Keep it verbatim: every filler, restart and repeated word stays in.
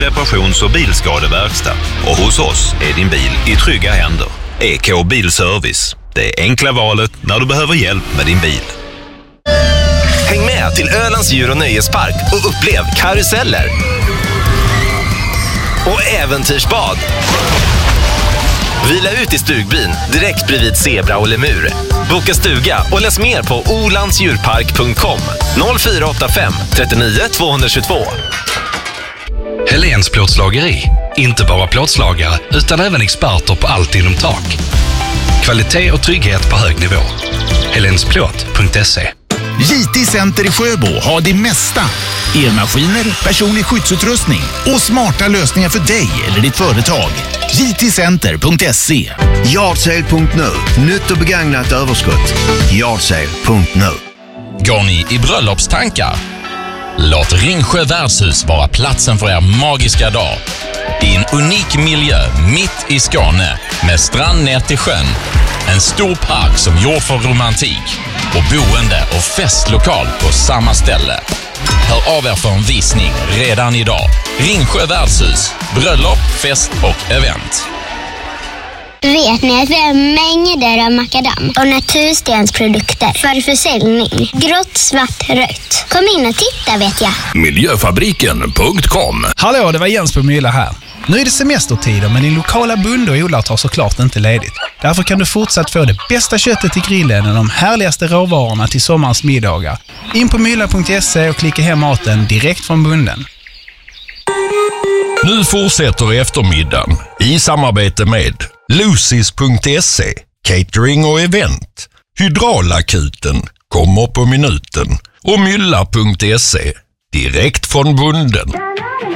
reparations- och bilskadeverkstad. Och hos oss är din bil i trygga händer. E K Bilservice. Det är enkla valet när du behöver hjälp med din bil. Häng med till Ölands djur- och nöjespark och upplev karuseller och äventyrsbad. Vila ut i stugbyn direkt bredvid zebra och lemur. Boka stuga och läs mer på olandsdjurpark punkt com noll fyra åtta fem trettionio tvåhundratjugotvå. Helens plåtslageri. Inte bara plåtslagare utan även experter på allt inom tak. Kvalitet och trygghet på hög nivå. helensplåt punkt se. J T Center i Sjöbo har det mesta. Elmaskiner, personlig skyddsutrustning och smarta lösningar för dig eller ditt företag. J T center punkt se. Yardsale punkt nu. Nytt och begagnat överskott. Yardsale punkt nu. Går ni i bröllopstankar? Låt Ringsjö värdshus vara platsen för er magiska dag. I en unik miljö mitt i Skåne med strand ner till sjön. En stor park som gjord för romantik och boende och festlokal på samma ställe. Hör av er för en visning redan idag. Ringsjö värdshus, bröllop, fest och event. Vet ni att vi har mängder av makadam och naturstensprodukter för försäljning? Grått, svart, rött. Kom in och titta vet jag. Miljöfabriken punkt com. Hallå, det var Jens på Mylla här. Nu är det semestertider men din lokala bonde och odlare tar såklart inte ledigt. Därför kan du fortsatt få det bästa köttet till grillen och de härligaste råvarorna till sommarens middagar. In på mylla punkt se och klicka hem maten direkt från bonden. Nu fortsätter eftermiddagen i samarbete med Lucys punkt se, catering och event. Hydraulakuten kommer på minuten och mylla punkt se, direkt från bonden.